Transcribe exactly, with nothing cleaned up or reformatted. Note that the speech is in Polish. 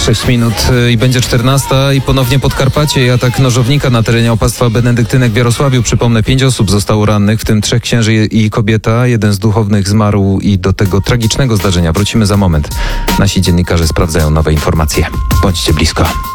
sześć minut i będzie czternasta i ponownie Podkarpacie i atak nożownika na terenie opactwa benedyktynek w Jarosławiu. Przypomnę, pięć osób zostało rannych, w tym trzech księży i kobieta. Jeden z duchownych zmarł i do tego tragicznego zdarzenia wrócimy za moment. Nasi dziennikarze sprawdzają nowe informacje. Bądźcie blisko.